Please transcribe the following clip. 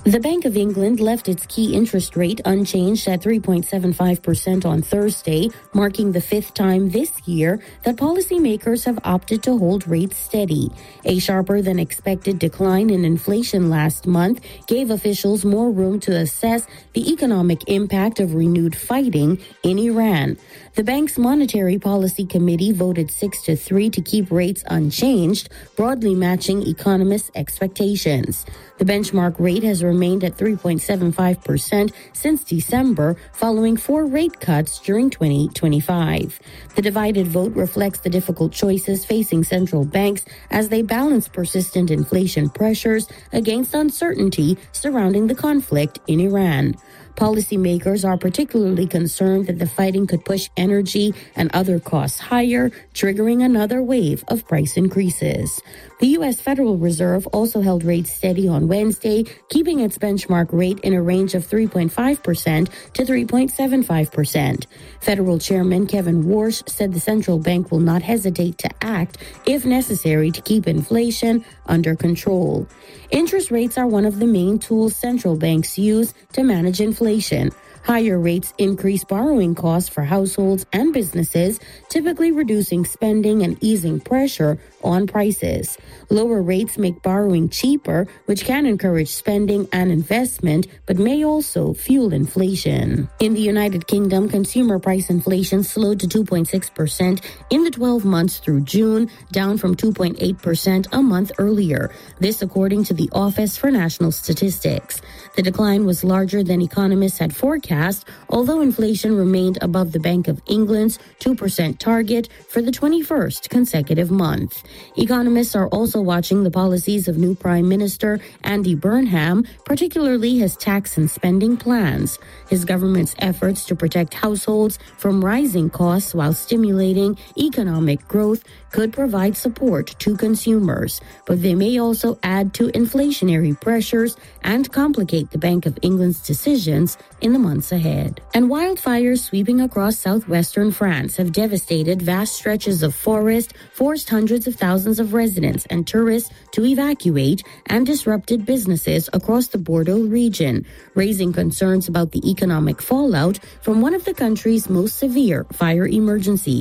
The Bank of England left its key interest rate unchanged at 3.75% on Thursday, marking the fifth time this year that policymakers have opted to hold rates steady. A sharper than expected decline in inflation last month gave officials more room to assess the economic impact of renewed fighting in Iran. The bank's Monetary Policy Committee voted 6-3 to keep rates unchanged, broadly matching economists' expectations. The benchmark rate has remained at 3.75% since December, following 4 rate cuts during 2025. The divided vote reflects the difficult choices facing central banks as they balance persistent inflation pressures against uncertainty surrounding the conflict in Iran. Policymakers are particularly concerned that the fighting could push energy and other costs higher, triggering another wave of price increases. The U.S. Federal Reserve also held rates steady on Wednesday, keeping its benchmark rate in a range of 3.5% to 3.75%. Federal Chairman Kevin Warsh said the central bank will not hesitate to act if necessary to keep inflation under control. Interest rates are one of the main tools central banks use to manage inflation. Higher rates increase borrowing costs for households and businesses, typically reducing spending and easing pressure on prices. Lower rates make borrowing cheaper, which can encourage spending and investment, but may also fuel inflation. In the United Kingdom, consumer price inflation slowed to 2.6% in the 12 months through June, down from 2.8% a month earlier. This according to the Office for National Statistics. The decline was larger than economists had forecast, although inflation remained above the Bank of England's 2% target for the 21st consecutive month. Economists are also watching the policies of new Prime Minister Andy Burnham, particularly his tax and spending plans. His government's efforts to protect households from rising costs while stimulating economic growth could provide support to consumers, but they may also add to inflationary pressures and complicate the Bank of England's decisions in the months ahead. And wildfires sweeping across southwestern France have devastated vast stretches of forest, forced hundreds of thousands of residents and tourists to evacuate, and disrupted businesses across the Bordeaux region, raising concerns about the economic fallout from one of the country's most severe fire emergencies.